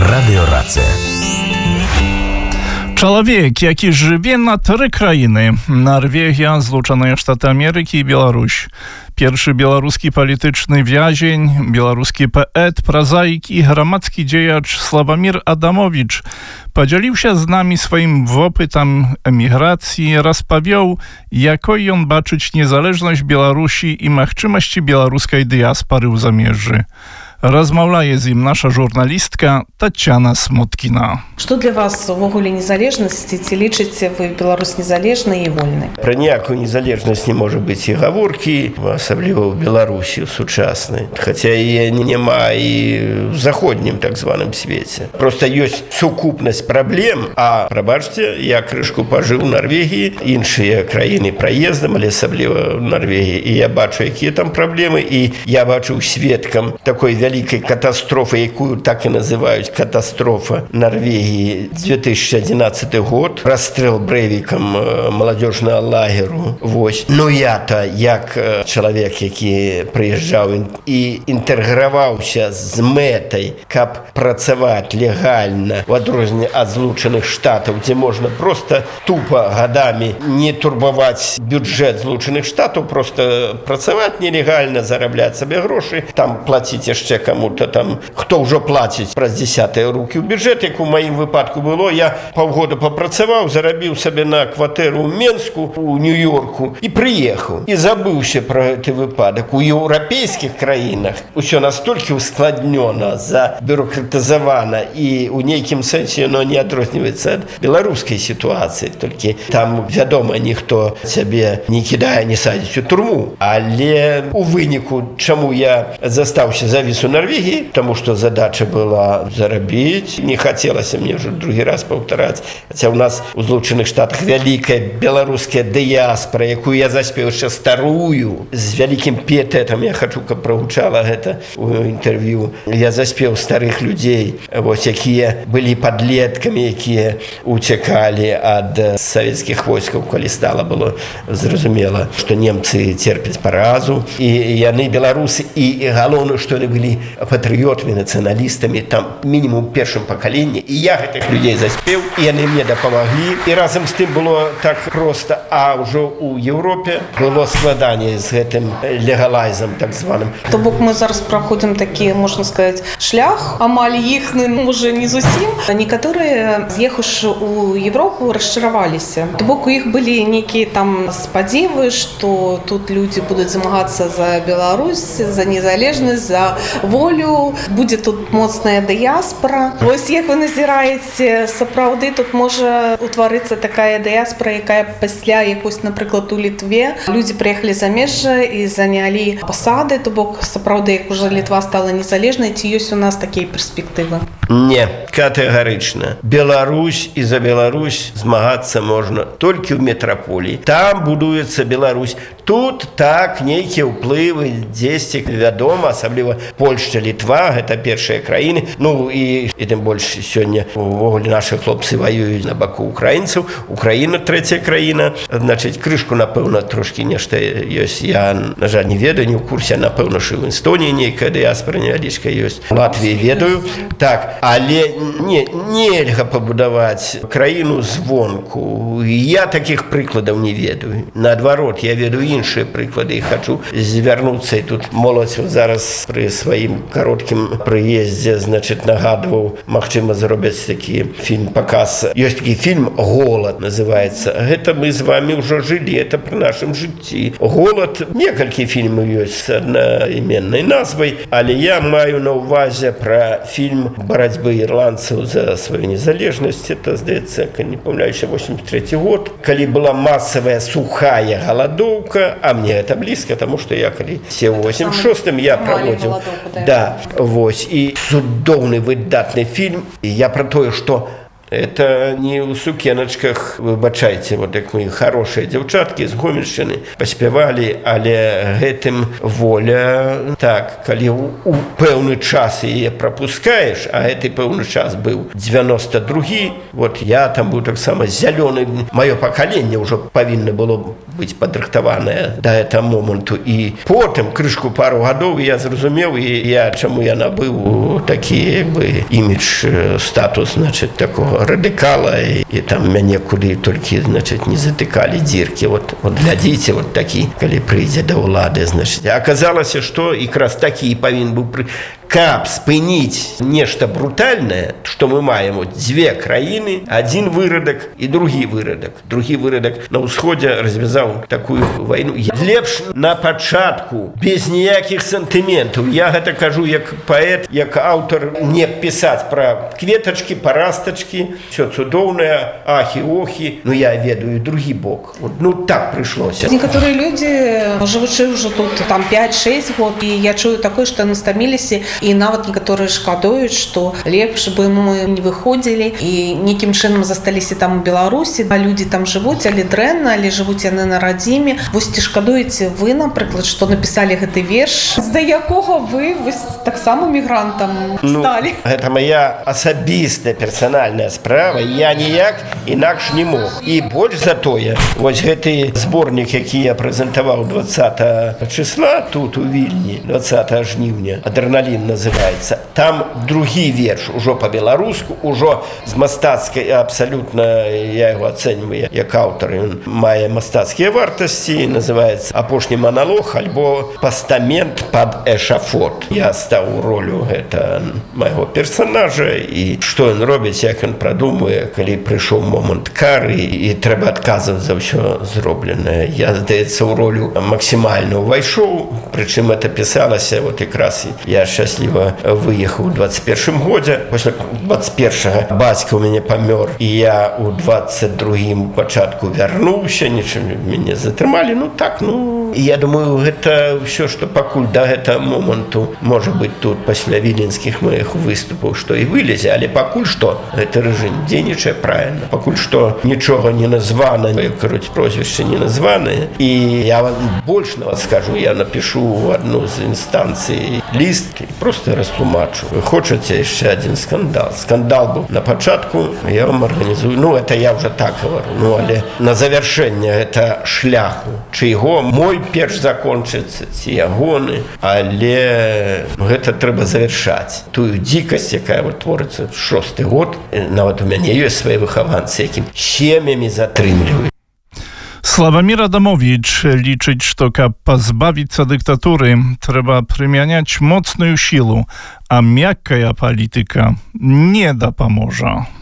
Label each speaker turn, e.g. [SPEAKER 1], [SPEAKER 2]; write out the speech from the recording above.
[SPEAKER 1] Радыёрацыя.
[SPEAKER 2] Чалавек, які жыве на 3 краіны: Нарвегія, Злучаныя Штаты Амерыкі і Беларусь. Першы беларускі палітычны вязень, беларускі паэт, празаік і грамадскі дзеяч Славамір Адамович падзяліўся з намі сваім вопытам эміграцыі, распавёў, якой ён бачыць незалежнасць Беларусі і магчымасці беларускай дыяспары ў замежжы. Размаўляе з ім наша журналістка Тацяна Смуткіна.
[SPEAKER 3] Што для вас увогуле незалежнасць? Ці лічыце вы Беларусь незалежнай і вольнай?
[SPEAKER 4] Пра ніякую незалежнасць не можа быць і гаворкі, асабліва ў Беларусі сучаснай. Хаця яе няма і ў заходнім так званым свеце. Проста ёсць сукупнасць праблем, а прабачце, я крышку пажыў у Нарвегіі, іншыя краіны праездам, але асабліва ў Нарвегіі, і я бачу, якія там праблемы, і я бачу сведкам такой вялікай катастрофы, якую так і называюць катастрофа Нарвегіі. 2011 год, расстрэл Брэйвікам маладзёжнага лагеру. Вось. Ну я-то, як чалавек, які прыязджаў і інтэграваўся з мэтай, каб працаваць легальна, у адрозненне ад Злучаных Штатаў, дзе можна проста тупа гадамі не турбаваць бюджэт Злучаных Штатаў, проста працаваць нелегальна, зарабляць сабе грошы, там плаціць яшчэ кому-то там, хто ўжо плаціць праз 10-е рукі ў бюджэт, як у маім выпадку было. Я паўгода папрацаваў, зарабіў сабе на кватэру ў Менску, у Нью-Йорку і прыехаў. І забыўся пра гэты выпадак. У еўрапейскіх краінах усё настолькі ускладнёна, забюрократызавана, і ў нейкім сэнсе яно не адрозніваецца ад беларускай сітуацыі. Толькі там, вядома, ніхто цябе не кідае, не садзіць у турму. Але у выніку, чаму я застаўся завіс у Норвегии, потому что задача была заробить. Не хотелось мне уже другий раз повторять. Хотя у нас у Злучаных Штатах великая белорусская диаспора, якую я заспел еще старую, с великим пиететом, я хочу, как прогучало это в интервью. Я заспел старых людей, вот, якія были подлетками, якія утекали от советских войск, коли стало было зразумело, что немцы терпят поразу. И яны белорусы, и галоўнае, что они были патриотами, националистами, там минимум в первом поколении. И я этих людей заспел, и они мне допомогли. И разом с тем было так просто, а уже у Европе было складание с этим легалайзом, так званым.
[SPEAKER 3] То бок мы зараз проходим такі, можна сказать, шлях, амаль їхний, може не зусім. Некоторые, з'ехавши у Европу, расчаровалися. То бок у них были некие там сподівы, что тут люди будут замагаться за Беларусь, за незалежность, за волю, буде тут моцная дыяспора. Ось як ви назираєте, сапраўды тут може утворитися така дыяспора, яка після якось, наприклад, у Літві люди приїхали за межа і зайняли посади, то бок сапраўды, як уже Літва стала незалежною, ці ёсць у нас такі перспективи?
[SPEAKER 4] Не, категорично. Беларусь и за Беларусь змагацца можно только в метрополии. Там будуецца Беларусь. Тут так нейкія ўплывы дзесьці вядома, асабліва Польшча, Літва, гэта першыя краіны. Ну і тым больш сёння увогуле нашы хлопцы ваююць на баку украінцаў. Украіна трэцяя краіна. Значыць, крышку, напэўна, трошкі нешта ёсць. Я, на жаль, не ведаю, не ў курсе, напэўна, што ў Эстоніі нейкая дыяспара невялічкая ёсць. Латвіі ведаю. Так, але нельга пабудаваць краіну звонку. Я такіх прыкладаў не ведаю. Наадварот, я ведаю іншыя прыклады і хачу звярнуцца. І тут моладзь зараз пры сваім кароткім прыездзе, значыць, нагадваў, магчыма, зробяць такі фільм-паказ. Ёсць такі фільм «Голад» называецца. Гэта мы з вами ўжо жылі, это пры нашым жыцці. «Голад», некалькі фільмаў ёсць з аднайменнай назвай, але я маю на ўвазе пра фільм барацьбы ірландцаў за сваю незалежнасць. Это, здаецца, не памятаю, 83 год, калі была масавая сухая галадоўка, а мне это близко, потому что я калі сеў у 86-м, я праводзіў. Да, вось, і цудоўны выдатны фільм. І я пра тое, што Это не у сукеночках, выбачайте, вот як мы хорошие дзяўчаткі з Гомельшчыны паспявалі, але гэтым воля. Так, калі у пэўны час яе пропускаешь, а гэты пэўны час быў 92-й, вот я там быў таксама зялёны, маё пакаленне ўжо павінна было быць падрыхтаванае да гэтага моманту, і потым крышку пару гадоў я зразумеў, і я чаму я набыў такі бы імідж, статус, значит, такого радыкала, і там мяне куды толькі, значит, не затыкалі дзіркі. Вот глядзіце, вот такі, калі прыйдзе да ўлады, значит. Аказалася, што якраз такі павінен быў каб спыніць нешта брутальнае, што мы маем вот дзве краіны, адзін вырадак і другі вырадак. Другі вырадак на ўсходзе развязаў такую вайну. Лепш на пачатку, без ніякіх сантыментаў. Я гэта кажу як паэт, як аўтар, не пісаць пра кветачкі, парастачкі, всё цудоўнае, ахі-охі. Ну, я ведаю другі бок. Вот, ну, так прыйшлося.
[SPEAKER 3] Некаторыя людзі, жывучы ўжо тут там 5-6 год, і я чую такое, што настаміліся, і нават некаторыя шкадуюць, што лепш бы мы не выходзілі і нейкім чынам засталіся там у Беларусі, а людзі там жывуць, але дрэнна, але жывуць яны на радзіме. Вось ці шкадуеце вы, напрыклад, што напісалі гэты верш, з-за якога вы вось таксама мігрантам сталі?
[SPEAKER 4] Ну, гэта моя асабістая персанальная справа, я ніяк інакш не мог. І больш за тое, вось гэты зборнік, які я прэзентаваў 20 числа тут у Вільні, 20 жніўня, «Адреналін» называется. Там другі верш, ужо по-беларуску, ужо з мастацкай, абсолютно я его ацэньваю як аўтар, ён мае мастацкія вартасці, называется «Апошні монолог» альбо «Пастамент под эшафот». Я стаў у ролю гэта майго персонажа, і што ён робіць, як ён прадумуе, калі прыйшоў момант кары, і трэба адказваць за ўсё зробленае. Я, здаецца, у ролю максімальна ўвайшоў, прычым это пісалася, вот якраз я шчасліва выехаў у 21 годзе. Пасля 21-го бацька ў мяне памёр, і я у 22-м пачатку вярнуўся, нічым мяне затрымалі. Ну так, ну, і я думаю, гэта ўсё, што пакуль да гэтага моманту, можа быць, тут пасля віленскіх маіх выступаў, што і вылезе, але пакуль што гэты рэжым дзейнічае правільна. Пакуль што нічога не названа, як кажуць, прозвішча не названае. І я вам больш нават скажу, я напішу ў адну з інстанцый ліст і просто растлумачу. Вы хочаце яшчэ адзін скандал? Скандал быў на пачатку, я вам арганізую. Ну, это я ўжо так гавару. Ну, але на завяршэнне гэта шляху, чыйго мой перш закончыцца, ці ягоны, але гэта трэба завяршаць. Тую дзікасць, якая вот творыцца 6-й год, нават у мяне ёсць свае выхаванцы, якім сем'ямі затрымліваюць.
[SPEAKER 2] Slawomir Adamowicz liczyć, że kab pozbawić się dyktatury, trzeba przymieniać mocną siłę, a miakka polityka nie da pomoże.